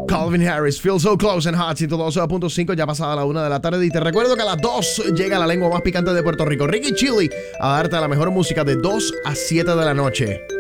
Calvin Harris, Feel So Close and Hot, 112.5, ya pasada la 1 de la tarde. Y te recuerdo que a las 2 llega la lengua más picante de Puerto Rico, Ricky Chili, a darte la mejor música de 2 a 7 de la noche.